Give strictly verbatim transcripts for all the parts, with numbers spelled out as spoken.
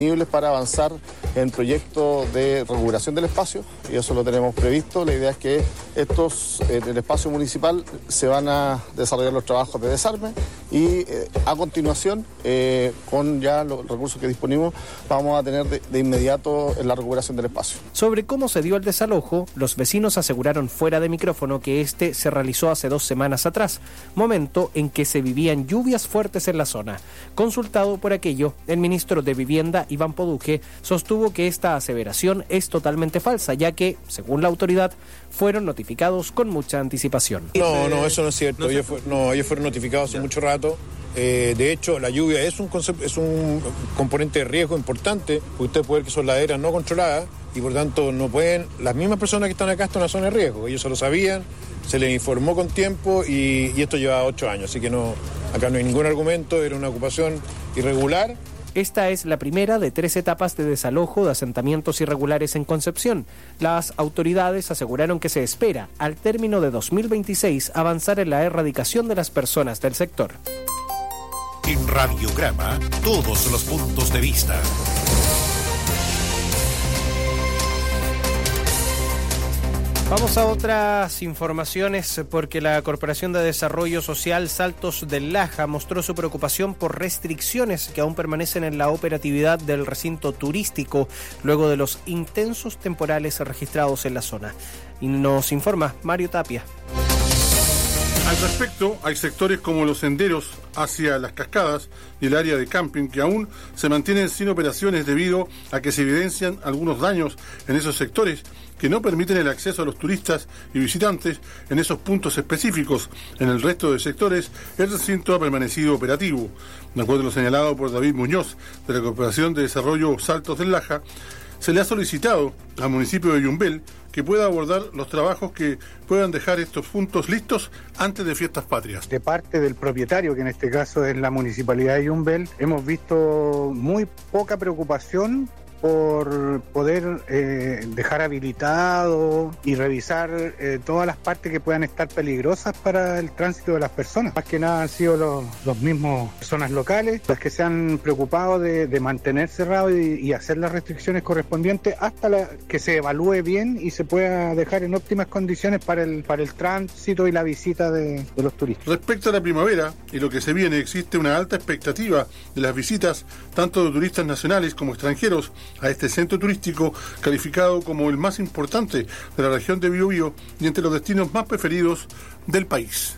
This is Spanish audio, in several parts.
para avanzar en proyectos de recuperación del espacio, y eso lo tenemos previsto. La idea es que estos, en el espacio municipal, se van a desarrollar los trabajos de desarme y eh, a continuación, eh, con ya los recursos que disponimos, vamos a tener de, de inmediato la recuperación del espacio. Sobre cómo se dio el desalojo, los vecinos aseguraron fuera de micrófono que este se realizó hace dos semanas atrás, momento en que se vivían lluvias fuertes en la zona. Consultado por aquello, el ministro de Vivienda, Iván Poduje, sostuvo que esta aseveración es totalmente falsa, ya que, según la autoridad, fueron notificados con mucha anticipación. No, no, eso no es cierto. Ellos, fue, no, ellos fueron notificados hace mucho rato. Eh, de hecho, la lluvia es un, concept, es un componente de riesgo importante, porque ustedes pueden ver que son laderas no controladas y por tanto no pueden, las mismas personas que están acá están en una zona de riesgo. Ellos se lo sabían, se les informó con tiempo y, y esto lleva ocho años, así que no, acá no hay ningún argumento, era una ocupación irregular. Esta es la primera de tres etapas de desalojo de asentamientos irregulares en Concepción. Las autoridades aseguraron que se espera, al término de dos mil veintiséis, avanzar en la erradicación de las personas del sector. En Radiograma, todos los puntos de vista. Vamos a otras informaciones porque la Corporación de Desarrollo Social Saltos del Laja mostró su preocupación por restricciones que aún permanecen en la operatividad del recinto turístico luego de los intensos temporales registrados en la zona. Y nos informa Mario Tapia. Al respecto, hay sectores como los senderos hacia las cascadas y el área de camping que aún se mantienen sin operaciones debido a que se evidencian algunos daños en esos sectores que no permiten el acceso a los turistas y visitantes en esos puntos específicos. En el resto de sectores, el recinto ha permanecido operativo. De acuerdo a lo señalado por David Muñoz, de la Corporación de Desarrollo Saltos del Laja, se le ha solicitado al municipio de Yumbel que pueda abordar los trabajos que puedan dejar estos puntos listos antes de fiestas patrias. De parte del propietario, que en este caso es la municipalidad de Yumbel, hemos visto muy poca preocupación por poder eh, dejar habilitado y revisar eh, todas las partes que puedan estar peligrosas para el tránsito de las personas. Más que nada han sido los, los mismos personas locales las que se han preocupado de, de mantener cerrado y, y hacer las restricciones correspondientes hasta la, que se evalúe bien y se pueda dejar en óptimas condiciones para el, para el tránsito y la visita de, de los turistas. Respecto a la primavera y lo que se viene, existe una alta expectativa de las visitas tanto de turistas nacionales como extranjeros a este centro turístico calificado como el más importante de la región de Biobío y entre los destinos más preferidos del país.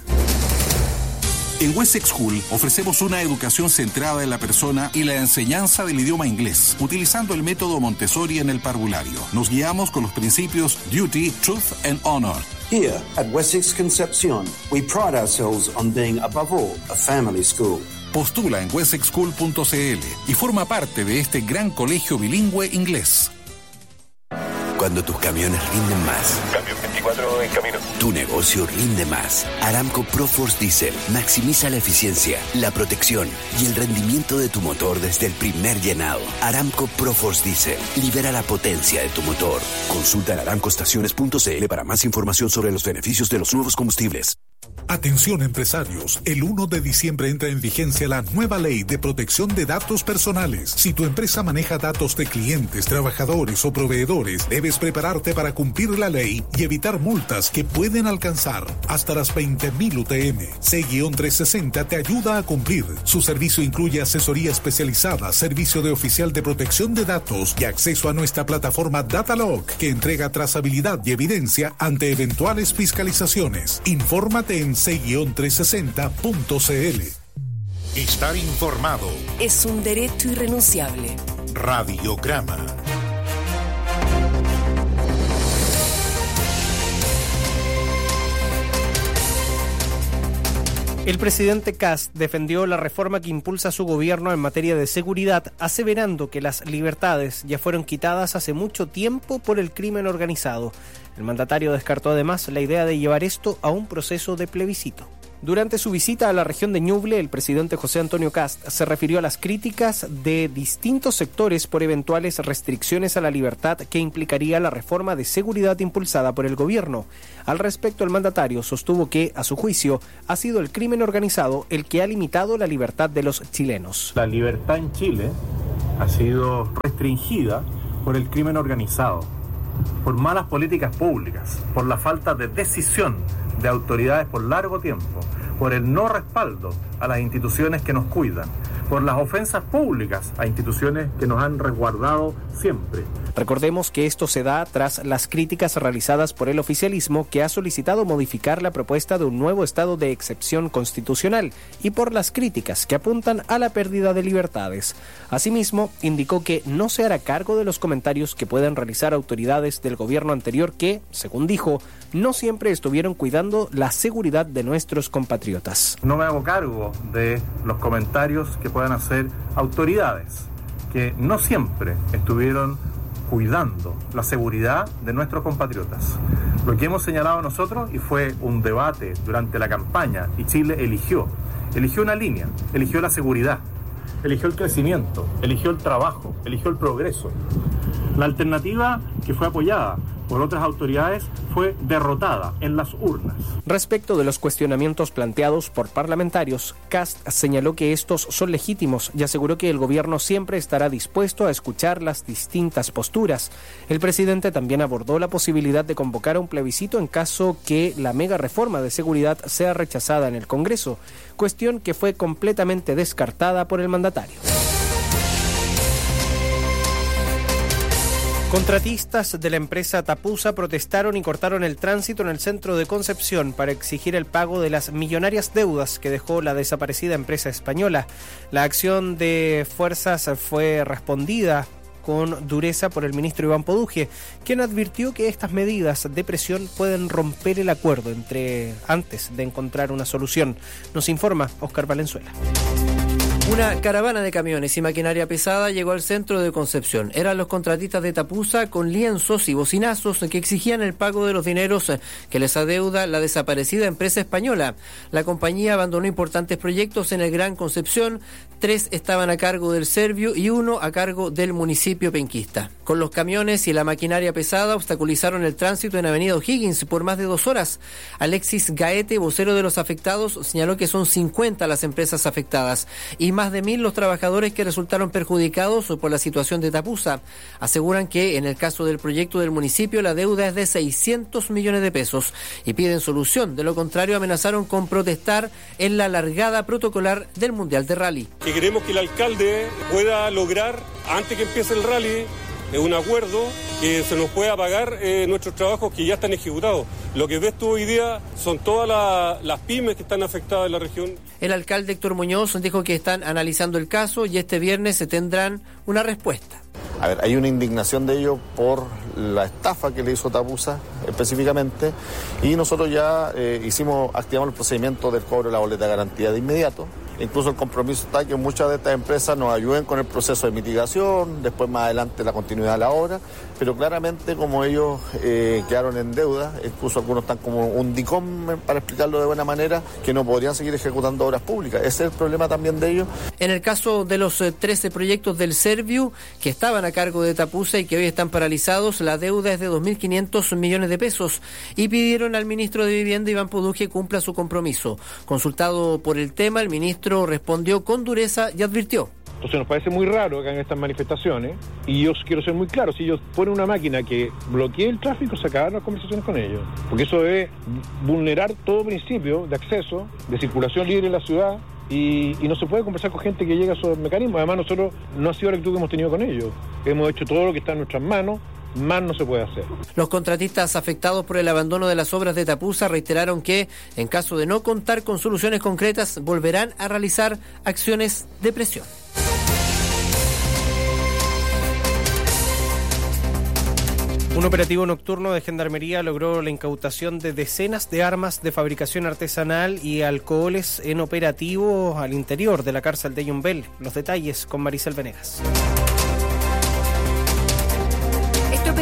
En Wessex School ofrecemos una educación centrada en la persona y la enseñanza del idioma inglés, utilizando el método Montessori en el parvulario. Nos guiamos con los principios Duty, Truth and Honor. Here at Wessex Concepción, we pride ourselves on being above all a family school. Postula en wessex school punto c l y forma parte de este gran colegio bilingüe inglés. Cuando tus camiones rinden más. Camión veinticuatro en camino. Tu negocio rinde más. Aramco ProForce Diesel maximiza la eficiencia, la protección y el rendimiento de tu motor desde el primer llenado. Aramco ProForce Diesel libera la potencia de tu motor. Consulta en aramco estaciones punto c l para más información sobre los beneficios de los nuevos combustibles. Atención empresarios, el uno de diciembre entra en vigencia la nueva ley de protección de datos personales. Si tu empresa maneja datos de clientes, trabajadores o proveedores, debes prepararte para cumplir la ley y evitar multas que pueden alcanzar hasta las veinte mil U T M. C trescientos sesenta te ayuda a cumplir. Su servicio incluye asesoría especializada, servicio de oficial de protección de datos y acceso a nuestra plataforma Datalog, que entrega trazabilidad y evidencia ante eventuales fiscalizaciones. Infórmate en c trescientos sesenta punto c l. Estar informado es un derecho irrenunciable. Radiograma. El presidente Kast defendió la reforma que impulsa su gobierno en materia de seguridad, aseverando que las libertades ya fueron quitadas hace mucho tiempo por el crimen organizado. El mandatario descartó además la idea de llevar esto a un proceso de plebiscito. Durante su visita a la región de Ñuble, el presidente José Antonio Kast se refirió a las críticas de distintos sectores por eventuales restricciones a la libertad que implicaría la reforma de seguridad impulsada por el gobierno. Al respecto, el mandatario sostuvo que, a su juicio, ha sido el crimen organizado el que ha limitado la libertad de los chilenos. La libertad en Chile ha sido restringida por el crimen organizado, por malas políticas públicas, por la falta de decisión de autoridades por largo tiempo, por el no respaldo a las instituciones que nos cuidan, por las ofensas públicas a instituciones que nos han resguardado siempre. Recordemos que esto se da tras las críticas realizadas por el oficialismo, que ha solicitado modificar la propuesta de un nuevo estado de excepción constitucional, y por las críticas que apuntan a la pérdida de libertades. Asimismo, indicó que no se hará cargo de los comentarios que puedan realizar autoridades del gobierno anterior que, según dijo, no siempre estuvieron cuidando la seguridad de nuestros compatriotas. No me hago cargo de los comentarios que puedan hacer autoridades que no siempre estuvieron cuidando la seguridad de nuestros compatriotas. Lo que hemos señalado nosotros, y fue un debate durante la campaña, y Chile eligió, eligió una línea, eligió la seguridad, eligió el crecimiento, eligió el trabajo, eligió el progreso. La alternativa que fue apoyada por otras autoridades fue derrotada en las urnas. Respecto de los cuestionamientos planteados por parlamentarios, Kast señaló que estos son legítimos y aseguró que el gobierno siempre estará dispuesto a escuchar las distintas posturas. El presidente también abordó la posibilidad de convocar a un plebiscito en caso que la mega reforma de seguridad sea rechazada en el Congreso, cuestión que fue completamente descartada por el mandatario. Contratistas de la empresa Tapusa protestaron y cortaron el tránsito en el centro de Concepción para exigir el pago de las millonarias deudas que dejó la desaparecida empresa española. La acción de fuerzas fue respondida con dureza por el ministro Iván Poduje, quien advirtió que estas medidas de presión pueden romper el acuerdo entre antes de encontrar una solución. Nos informa Óscar Valenzuela. Una caravana de camiones y maquinaria pesada llegó al centro de Concepción. Eran los contratistas de Tapusa con lienzos y bocinazos que exigían el pago de los dineros que les adeuda la desaparecida empresa española. La compañía abandonó importantes proyectos en el Gran Concepción, tres estaban a cargo del Servio y uno a cargo del municipio penquista. Con los camiones y la maquinaria pesada obstaculizaron el tránsito en Avenida O'Higgins por más de dos horas. Alexis Gaete, vocero de los afectados, señaló que son cincuenta las empresas afectadas y más de mil los trabajadores que resultaron perjudicados por la situación de Tapusa. Aseguran que en el caso del proyecto del municipio la deuda es de seiscientos millones de pesos y piden solución. De lo contrario, amenazaron con protestar en la largada protocolar del Mundial de Rally. Que queremos que el alcalde pueda lograr, antes que empiece el rally, un acuerdo que se nos pueda pagar eh, nuestros trabajos que ya están ejecutados. Lo que ves tú hoy día son todas la, las pymes que están afectadas en la región. El alcalde Héctor Muñoz dijo que están analizando el caso y este viernes se tendrán una respuesta. A ver, hay una indignación de ellos por la estafa que le hizo Tapusa específicamente, y nosotros ya eh, hicimos, activamos el procedimiento del cobro de la boleta de garantía de inmediato. Incluso el compromiso está que muchas de estas empresas nos ayuden con el proceso de mitigación, después más adelante la continuidad de la obra, pero claramente como ellos eh, quedaron en deuda, incluso algunos están como un DICOM, para explicarlo de buena manera, que no podrían seguir ejecutando obras públicas. Ese es el problema también de ellos. En el caso de los trece proyectos del Serviu que estaban a cargo de Tapusa y que hoy están paralizados, la deuda es de dos mil quinientos millones de pesos y pidieron al ministro de Vivienda, Iván Poduje, cumpla su compromiso. Consultado por el tema, el ministro respondió con dureza y advirtió. Entonces nos parece muy raro que hagan estas manifestaciones, y yo quiero ser muy claro: si ellos ponen una máquina que bloquee el tráfico, se acaban las conversaciones con ellos, porque eso es vulnerar todo principio de acceso, de circulación libre en la ciudad, y, y no se puede conversar con gente que llega a esos mecanismos. Además, nosotros no ha sido la actitud que hemos tenido con ellos, hemos hecho todo lo que está en nuestras manos, más no se puede hacer. Los contratistas afectados por el abandono de las obras de Tapusa reiteraron que, en caso de no contar con soluciones concretas, volverán a realizar acciones de presión. Un operativo nocturno de Gendarmería logró la incautación de decenas de armas de fabricación artesanal y alcoholes en operativo al interior de la cárcel de Yumbel. Los detalles con Maricel Venegas. Este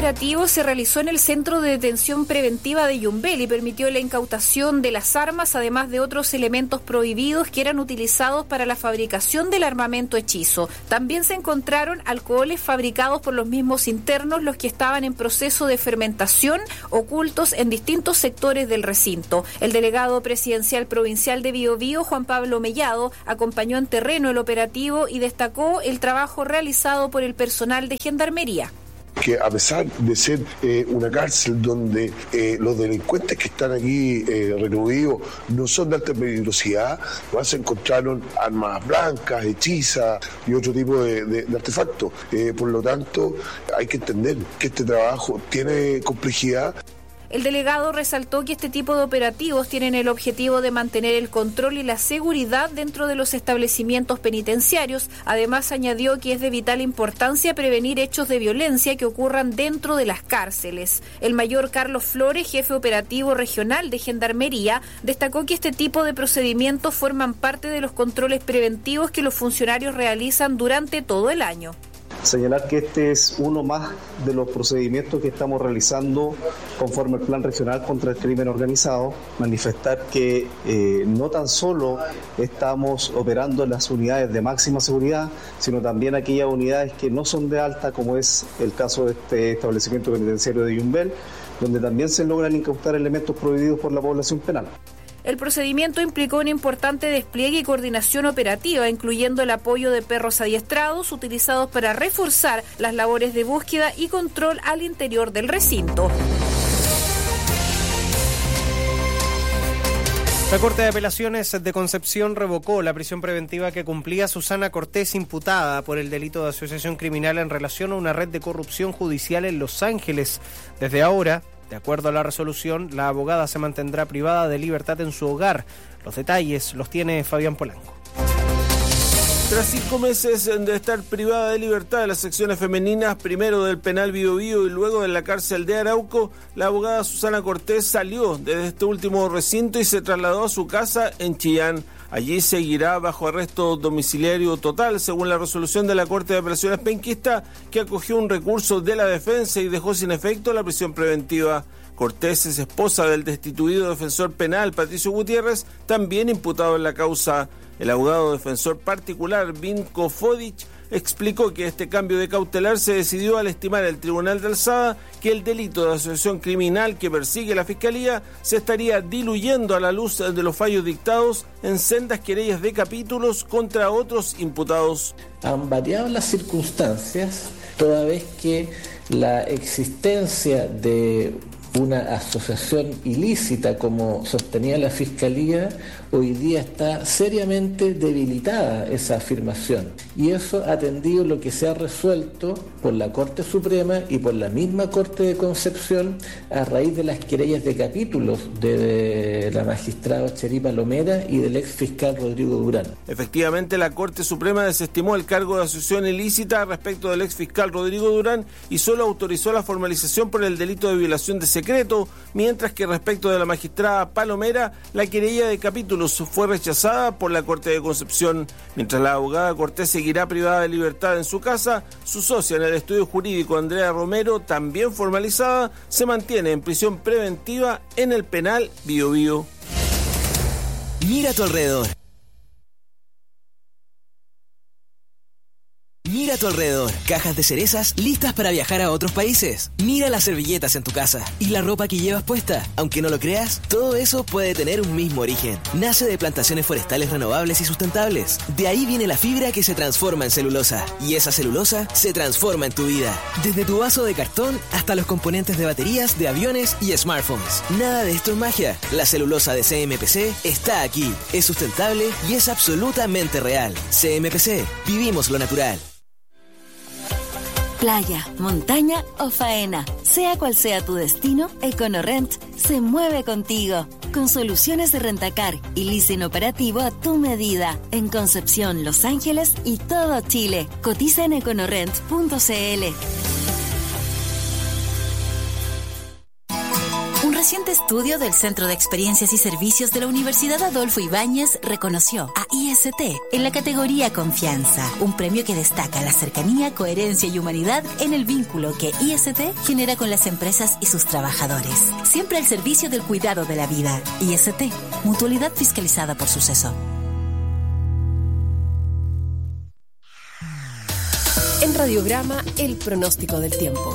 operativo se realizó en el Centro de Detención Preventiva de Yumbel y permitió la incautación de las armas, además de otros elementos prohibidos que eran utilizados para la fabricación del armamento hechizo. También se encontraron alcoholes fabricados por los mismos internos, los que estaban en proceso de fermentación, ocultos en distintos sectores del recinto. El delegado presidencial provincial de Biobío, Juan Pablo Mellado, acompañó en terreno el operativo y destacó el trabajo realizado por el personal de Gendarmería. Que a pesar de ser eh, una cárcel donde eh, los delincuentes que están aquí eh, recluidos no son de alta peligrosidad, más se encontraron armas blancas, hechizas y otro tipo de, de, de artefactos. Eh, por lo tanto, hay que entender que este trabajo tiene complejidad. El delegado resaltó que este tipo de operativos tienen el objetivo de mantener el control y la seguridad dentro de los establecimientos penitenciarios. Además, añadió que es de vital importancia prevenir hechos de violencia que ocurran dentro de las cárceles. El mayor Carlos Flores, jefe operativo regional de Gendarmería, destacó que este tipo de procedimientos forman parte de los controles preventivos que los funcionarios realizan durante todo el año. Señalar que este es uno más de los procedimientos que estamos realizando conforme al Plan Regional contra el Crimen Organizado. Manifestar que eh, no tan solo estamos operando en las unidades de máxima seguridad, sino también aquellas unidades que no son de alta, como es el caso de este establecimiento penitenciario de Yumbel, donde también se logran incautar elementos prohibidos por la población penal. El procedimiento implicó un importante despliegue y coordinación operativa, incluyendo el apoyo de perros adiestrados utilizados para reforzar las labores de búsqueda y control al interior del recinto. La Corte de Apelaciones de Concepción revocó la prisión preventiva que cumplía Susana Cortés, imputada por el delito de asociación criminal en relación a una red de corrupción judicial en Los Ángeles. Desde ahora, de acuerdo a la resolución, la abogada se mantendrá privada de libertad en su hogar. Los detalles los tiene Fabián Polanco. Tras cinco meses de estar privada de libertad de las secciones femeninas, primero del penal Biobío y luego de la cárcel de Arauco, la abogada Susana Cortés salió de este último recinto y se trasladó a su casa en Chillán. Allí seguirá bajo arresto domiciliario total, según la resolución de la Corte de Apelaciones penquista, que acogió un recurso de la defensa y dejó sin efecto la prisión preventiva. Cortés es esposa del destituido defensor penal Patricio Gutiérrez, también imputado en la causa. El abogado defensor particular Vinko Fodic explicó que este cambio de cautelar se decidió al estimar el Tribunal de Alzada que el delito de asociación criminal que persigue la Fiscalía se estaría diluyendo a la luz de los fallos dictados en sendas querellas de capítulos contra otros imputados. Han variado las circunstancias, toda vez que la existencia de una asociación ilícita, como sostenía la Fiscalía, hoy día está seriamente debilitada esa afirmación. Y eso ha atendido lo que se ha resuelto por la Corte Suprema y por la misma Corte de Concepción a raíz de las querellas de capítulos de la magistrada Cherí Palomera y del ex fiscal Rodrigo Durán. Efectivamente, la Corte Suprema desestimó el cargo de asociación ilícita respecto del ex fiscal Rodrigo Durán y solo autorizó la formalización por el delito de violación de secreto, mientras que respecto de la magistrada Palomera, la querella de capítulos fue rechazada por la Corte de Concepción. Mientras la abogada Cortés seguirá privada de libertad en su casa, su socia en el estudio jurídico Andrea Romero, también formalizada, se mantiene en prisión preventiva en el penal Biobío. Mira a tu alrededor. Mira a tu alrededor, cajas de cerezas listas para viajar a otros países. Mira las servilletas en tu casa y la ropa que llevas puesta. Aunque no lo creas, todo eso puede tener un mismo origen. Nace de plantaciones forestales renovables y sustentables. De ahí viene la fibra que se transforma en celulosa. Y esa celulosa se transforma en tu vida. Desde tu vaso de cartón hasta los componentes de baterías, de aviones y smartphones. Nada de esto es magia. La celulosa de C M P C está aquí. Es sustentable y es absolutamente real. C M P C. Vivimos lo natural. Playa, montaña o faena, sea cual sea tu destino, EconoRent se mueve contigo. Con soluciones de rentacar y leasing operativo a tu medida. En Concepción, Los Ángeles y todo Chile. Cotiza en econorent punto c l. reciente estudio del Centro de Experiencias y Servicios de la Universidad Adolfo Ibáñez reconoció a I S T en la categoría Confianza, un premio que destaca la cercanía, coherencia y humanidad en el vínculo que I S T genera con las empresas y sus trabajadores. Siempre al servicio del cuidado de la vida. I S T, mutualidad fiscalizada por Suceso. En Radiograma, el pronóstico del tiempo.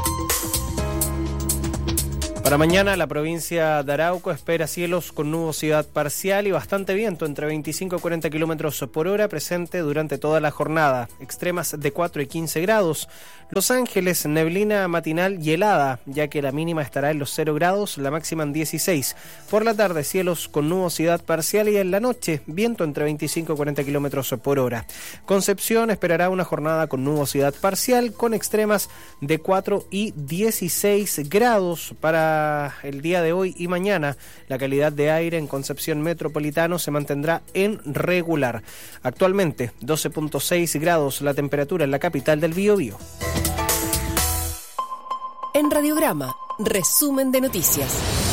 Para mañana la provincia de Arauco espera cielos con nubosidad parcial y bastante viento entre veinticinco y cuarenta kilómetros por hora presente durante toda la jornada. Extremas de cuatro y quince grados. Los Ángeles, neblina matinal y helada, ya que la mínima estará en los cero grados, la máxima en dieciséis. Por la tarde cielos con nubosidad parcial y en la noche viento entre veinticinco y cuarenta kilómetros por hora. Concepción esperará una jornada con nubosidad parcial con extremas de cuatro y dieciséis grados. Para el día de hoy y mañana, la calidad de aire en Concepción Metropolitano se mantendrá en regular. Actualmente, doce punto seis grados la temperatura en la capital del Biobío. En Radiograma, resumen de noticias.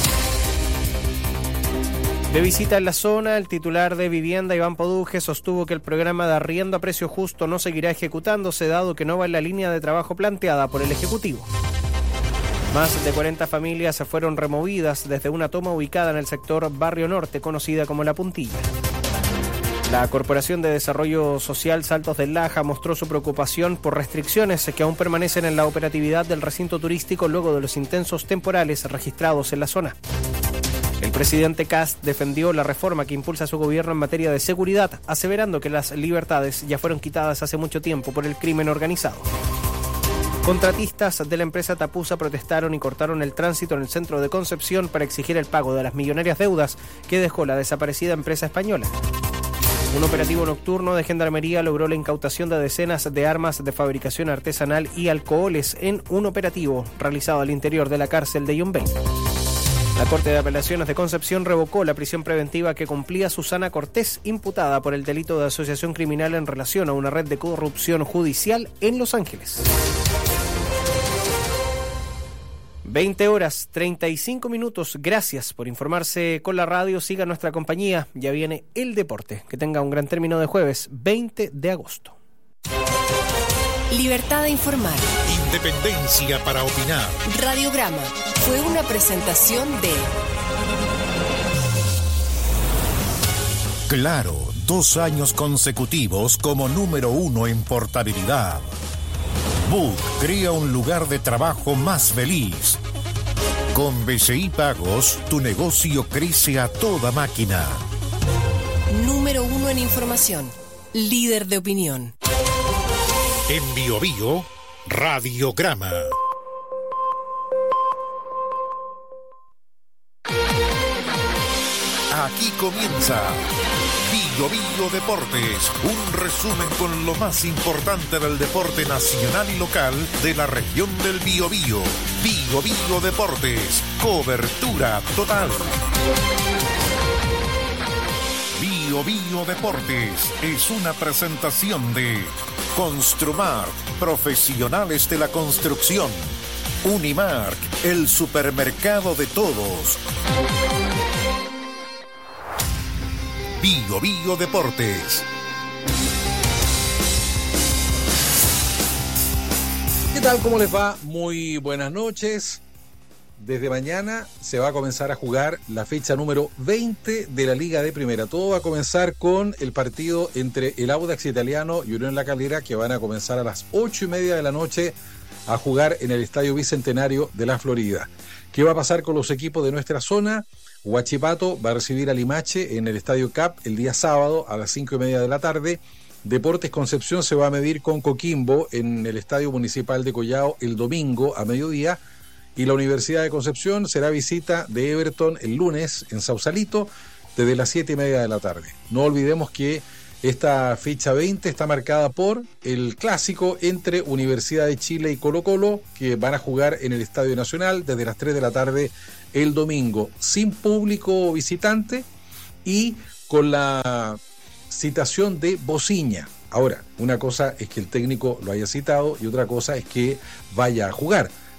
De visita en la zona, el titular de Vivienda, Iván Poduje, sostuvo que el programa de arriendo a precio justo no seguirá ejecutándose, dado que no va en la línea de trabajo planteada por el Ejecutivo. Más de cuarenta familias fueron removidas desde una toma ubicada en el sector Barrio Norte, conocida como La Puntilla. La Corporación de Desarrollo Social Saltos del Laja mostró su preocupación por restricciones que aún permanecen en la operatividad del recinto turístico luego de los intensos temporales registrados en la zona. El presidente Kast defendió la reforma que impulsa su gobierno en materia de seguridad, aseverando que las libertades ya fueron quitadas hace mucho tiempo por el crimen organizado. Contratistas de la empresa Tapusa protestaron y cortaron el tránsito en el centro de Concepción para exigir el pago de las millonarias deudas que dejó la desaparecida empresa española. Un operativo nocturno de Gendarmería logró la incautación de decenas de armas de fabricación artesanal y alcoholes en un operativo realizado al interior de la cárcel de Yumbel. La Corte de Apelaciones de Concepción revocó la prisión preventiva que cumplía Susana Cortés, imputada por el delito de asociación criminal en relación a una red de corrupción judicial en Los Ángeles. veinte horas, treinta y cinco minutos. Gracias por informarse con la radio. Siga nuestra compañía. Ya viene el deporte. Que tenga un gran término de jueves, veinte de agosto. Libertad de informar. Independencia para opinar. Radiograma fue una presentación de Claro, dos años consecutivos como número uno en portabilidad. Book crea un lugar de trabajo más feliz. Con B C I Pagos, tu negocio crece a toda máquina. Número uno en información. Líder de opinión. En Biobío, Radiograma. Aquí comienza Bio Bio Deportes, un resumen con lo más importante del deporte nacional y local de la región del Biobío. Bio Bio Deportes, cobertura total. Bio Bio Deportes es una presentación de Construmark, profesionales de la construcción. Unimark, el supermercado de todos. Bio Bio Deportes. ¿Qué tal? ¿Cómo les va? Muy buenas noches. Desde mañana se va a comenzar a jugar la fecha número veinte de la Liga de Primera. Todo va a comenzar con el partido entre el Audax Italiano y Unión La Calera, que van a comenzar a las ocho y media de la noche a jugar en el Estadio Bicentenario de la Florida. ¿Qué va a pasar con los equipos de nuestra zona? Huachipato va a recibir a Limache en el Estadio Cap el día sábado a las cinco y media de la tarde. Deportes Concepción se va a medir con Coquimbo en el Estadio Municipal de Collao el domingo a mediodía. Y la Universidad de Concepción será visita de Everton el lunes en Sausalito desde las siete y media de la tarde. No olvidemos que esta fecha veinte está marcada por el clásico entre Universidad de Chile y Colo Colo, que van a jugar en el Estadio Nacional desde las tres de la tarde el domingo, sin público visitante y con la citación de Bociña. Ahora, una cosa es que el técnico lo haya citado y otra cosa es que vaya a jugar.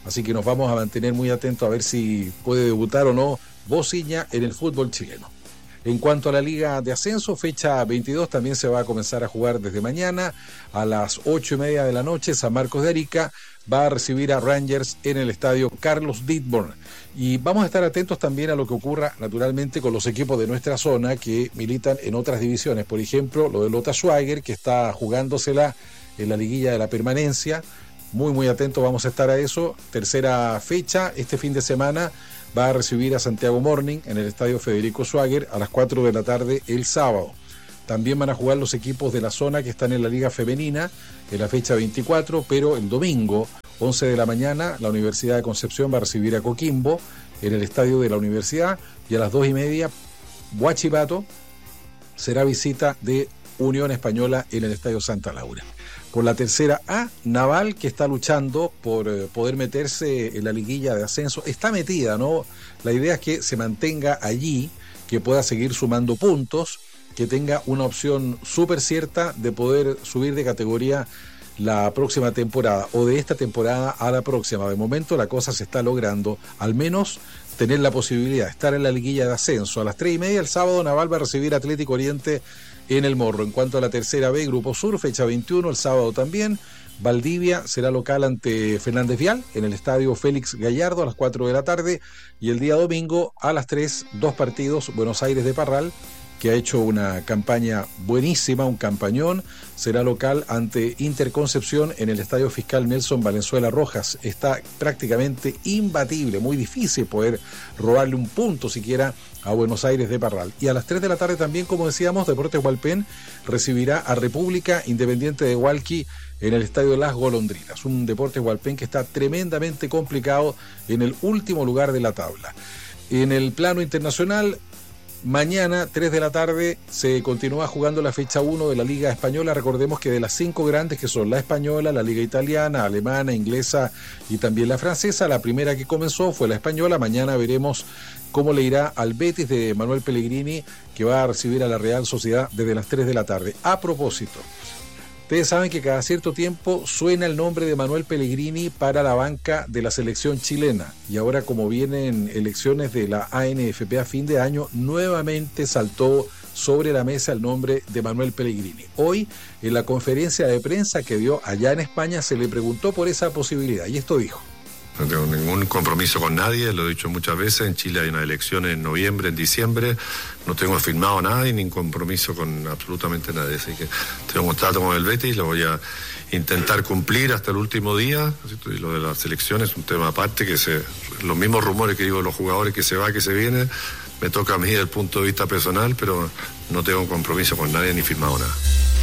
así que nos vamos a mantener muy atentos a ver si puede debutar o no Bociña en el fútbol chileno. En cuanto a la Liga de Ascenso, fecha veintidós también se va a comenzar a jugar desde mañana a las ocho y media de la noche. San Marcos de Arica va a recibir a Rangers en el estadio Carlos Dittborn. Y vamos a estar atentos también a lo que ocurra naturalmente con los equipos de nuestra zona que militan en otras divisiones. Por ejemplo, lo de Lota Schwager, que está jugándosela en la liguilla de la permanencia. Muy, muy atentos vamos a estar a eso. Tercera fecha, este fin de semana va a recibir a Santiago Morning en el estadio Federico Schwager a las cuatro de la tarde el sábado. También van a jugar los equipos de la zona que están en la Liga Femenina en la fecha veinticuatro, pero el domingo, once de la mañana, la Universidad de Concepción va a recibir a Coquimbo en el estadio de la Universidad, y a las dos y media, Huachipato será visita de Unión Española en el estadio Santa Laura. Por la tercera A, Naval, que está luchando por eh, poder meterse en la liguilla de ascenso, está metida, ¿no? La idea es que se mantenga allí, que pueda seguir sumando puntos, que tenga una opción súper cierta de poder subir de categoría la próxima temporada, o de esta temporada a la próxima. De momento la cosa se está logrando, al menos tener la posibilidad de estar en la liguilla de ascenso. A las tres y media el sábado, Naval va a recibir a Atlético Oriente en el Morro. En cuanto a la tercera B, Grupo Sur, fecha veintiuno, el sábado también, Valdivia será local ante Fernández Vial en el estadio Félix Gallardo a las cuatro de la tarde, y el día domingo a las tres, dos partidos, Buenos Aires de Parral, que ha hecho una campaña buenísima, un campañón, será local ante Interconcepción en el Estadio Fiscal Nelson Valenzuela Rojas. Está prácticamente imbatible, muy difícil poder robarle un punto siquiera a Buenos Aires de Parral. Y a las tres de la tarde también, como decíamos, Deportes Hualpén recibirá a República Independiente de Hualqui en el Estadio Las Golondrinas. Un Deportes Hualpén que está tremendamente complicado en el último lugar de la tabla. En el plano internacional, mañana, tres de la tarde, se continúa jugando la fecha uno de la Liga Española. Recordemos que de las cinco grandes, que son la española, la Liga italiana, alemana, inglesa y también la francesa, la primera que comenzó fue la española. Mañana veremos cómo le irá al Betis de Manuel Pellegrini, que va a recibir a la Real Sociedad desde las tres de la tarde. A propósito, ustedes saben que cada cierto tiempo suena el nombre de Manuel Pellegrini para la banca de la selección chilena, y ahora, como vienen elecciones de la A N F P a fin de año, nuevamente saltó sobre la mesa el nombre de Manuel Pellegrini. Hoy, en la conferencia de prensa que dio allá en España, se le preguntó por esa posibilidad, y esto dijo: no tengo ningún compromiso con nadie, lo he dicho muchas veces. En Chile hay unas elecciones en noviembre, en diciembre. No tengo firmado nada y ni compromiso con absolutamente nadie. Así que tengo un contrato con el Betis, lo voy a intentar cumplir hasta el último día. Y lo de las elecciones es un tema aparte, que se, los mismos rumores que digo los jugadores, que se va, que se viene, me toca a mí desde el punto de vista personal, pero no tengo un compromiso con nadie ni firmado nada.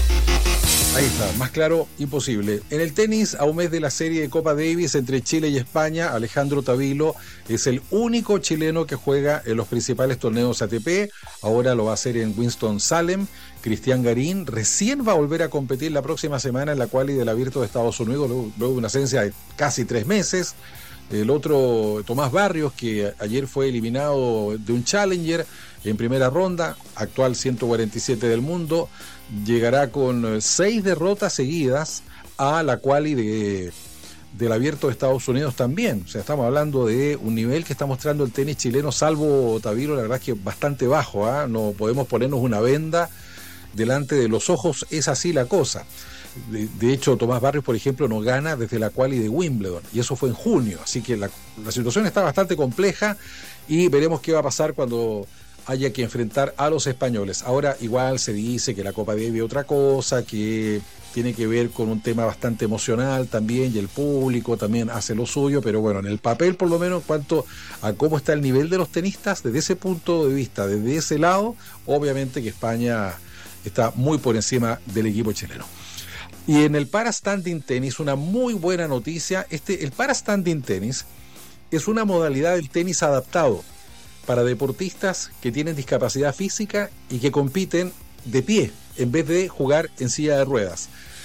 Ahí está, más claro, imposible. En el tenis, a un mes de la serie de Copa Davis entre Chile y España, Alejandro Tavilo es el único chileno que juega en los principales torneos A T P. Ahora lo va a hacer en Winston-Salem. Cristian Garín recién va a volver a competir la próxima semana en la quali del Abierto de Estados Unidos, luego, luego de una ausencia de casi tres meses. El otro, Tomás Barrios, que ayer fue eliminado de un Challenger en primera ronda, actual ciento cuarenta y siete del mundo, llegará con seis derrotas seguidas a la quali de, del Abierto de Estados Unidos también. O sea, estamos hablando de un nivel que está mostrando el tenis chileno, salvo Tavilo, la verdad es que bastante bajo, ¿eh? No podemos ponernos una venda delante de los ojos, es así la cosa. De, de hecho, Tomás Barrios, por ejemplo, no gana desde la quali de Wimbledon, y eso fue en junio, así que la, la situación está bastante compleja, y veremos qué va a pasar cuando haya que enfrentar a los españoles. Ahora igual se dice que la Copa Davis es otra cosa, que tiene que ver con un tema bastante emocional también, y el público también hace lo suyo, pero bueno, en el papel, por lo menos, en cuanto a cómo está el nivel de los tenistas, desde ese punto de vista, desde ese lado, obviamente que España está muy por encima del equipo chileno. Y en el para-standing tenis, una muy buena noticia. Este, el para-standing tenis es una modalidad del tenis adaptado para deportistas que tienen discapacidad física y que compiten de pie en vez de jugar en silla de ruedas.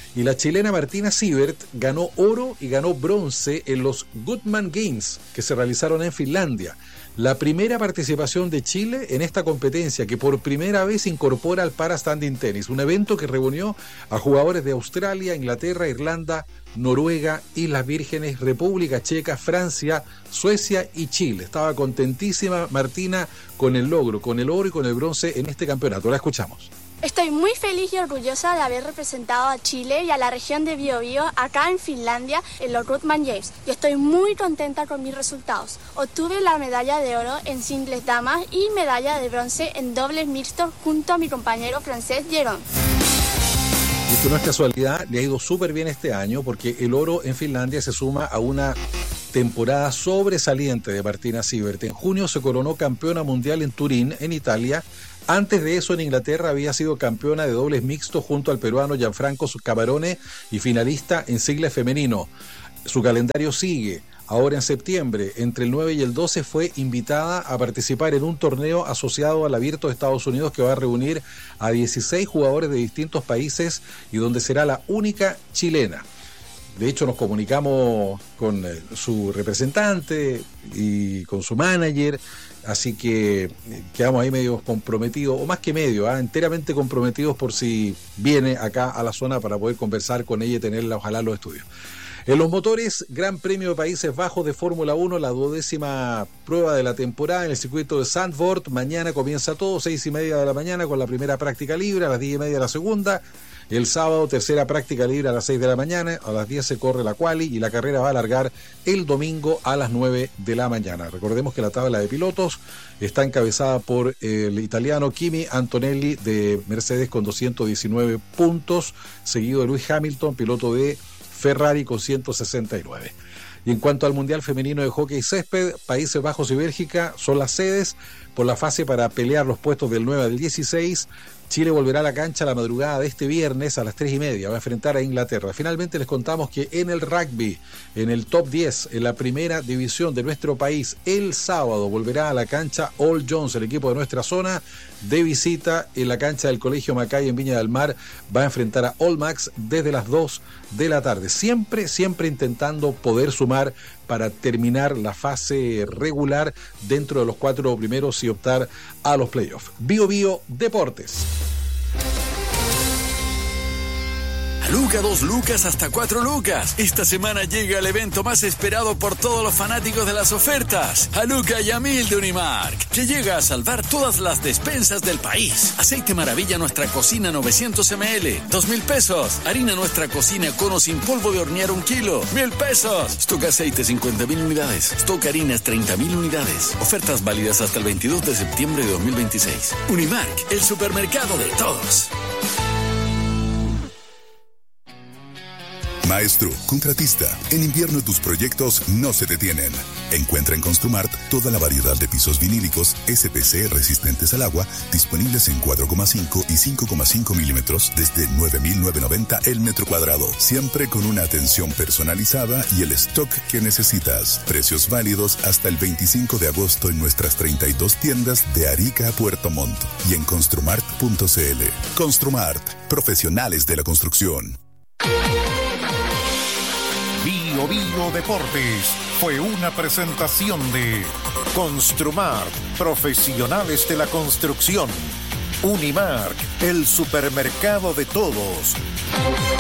Y la chilena Martina Sievert ganó oro y ganó bronce en los Goodman Games que se realizaron en Finlandia. La primera participación de Chile en esta competencia que por primera vez incorpora al Para Standing Tennis, un evento que reunió a jugadores de Australia, Inglaterra, Irlanda, Noruega, Islas Vírgenes, República Checa, Francia, Suecia y Chile. Estaba contentísima Martina con el logro, con el oro y con el bronce en este campeonato. La escuchamos. Estoy muy feliz y orgullosa de haber representado a Chile y a la región de Biobío acá en Finlandia en los Goodman Games. Y estoy muy contenta con mis resultados. Obtuve la medalla de oro en singles damas y medalla de bronce en dobles mixtos junto a mi compañero francés Jérôme. Y esto no es casualidad, le ha ido súper bien este año porque el oro en Finlandia se suma a una temporada sobresaliente de Martina Sievert. En junio se coronó campeona mundial en Turín, en Italia. Antes de eso, en Inglaterra había sido campeona de dobles mixtos junto al peruano Gianfranco Camarone y finalista en singles femenino. Su calendario sigue. Ahora en septiembre, entre el nueve y el doce, fue invitada a participar en un torneo asociado al Abierto de Estados Unidos que va a reunir a dieciséis jugadores de distintos países y donde será la única chilena. De hecho, nos comunicamos con su representante y con su manager, así que quedamos ahí medio comprometidos, o más que medio, ¿eh? enteramente comprometidos por si viene acá a la zona para poder conversar con ella y tenerla, ojalá, en los estudios. En los motores, Gran Premio de Países Bajos de Fórmula uno, la duodécima prueba de la temporada en el circuito de Zandvoort. Mañana comienza todo, seis y media de la mañana con la primera práctica libre, a las diez y media la segunda. El sábado, tercera práctica libre a las seis de la mañana, a las diez se corre la quali y la carrera va a alargar el domingo a las nueve de la mañana. Recordemos que la tabla de pilotos está encabezada por el italiano Kimi Antonelli de Mercedes con doscientos diecinueve puntos, seguido de Lewis Hamilton, piloto de Ferrari, con ciento sesenta y nueve. Y en cuanto al Mundial Femenino de Hockey Césped, Países Bajos y Bélgica son las sedes por la fase para pelear los puestos del nueve al dieciséis. Chile volverá a la cancha la madrugada de este viernes a las tres y media, va a enfrentar a Inglaterra. Finalmente les contamos que en el rugby, en el top diez, en la primera división de nuestro país, el sábado volverá a la cancha All Jones, el equipo de nuestra zona, de visita en la cancha del Colegio Macay en Viña del Mar, va a enfrentar a All Max desde las dos de la tarde. Siempre, siempre intentando poder sumar para terminar la fase regular dentro de los cuatro primeros y optar a los playoffs. Bio Bio Deportes. Luca, dos lucas hasta cuatro lucas. Esta semana llega el evento más esperado por todos los fanáticos de las ofertas. A Luca y a Mil de Unimark, que llega a salvar todas las despensas del país. Aceite Maravilla Nuestra Cocina novecientos mililitros, dos mil pesos. Harina Nuestra Cocina Cono sin polvo de hornear un kilo, mil pesos. Stock Aceite cincuenta mil unidades. Stock Harinas treinta mil unidades. Ofertas válidas hasta el veintidós de septiembre de dos mil veintiséis. Unimark, el supermercado de todos. Maestro, contratista, en invierno tus proyectos no se detienen. Encuentra en Construmart toda la variedad de pisos vinílicos S P C resistentes al agua, disponibles en cuatro coma cinco y cinco coma cinco milímetros desde nueve mil novecientos noventa el metro cuadrado. Siempre con una atención personalizada y el stock que necesitas. Precios válidos hasta el veinticinco de agosto en nuestras treinta y dos tiendas de Arica a Puerto Montt y en construmart punto c l. Construmart, profesionales de la construcción. Bio Bio Deportes fue una presentación de Construmart, profesionales de la construcción. Unimark, el supermercado de todos.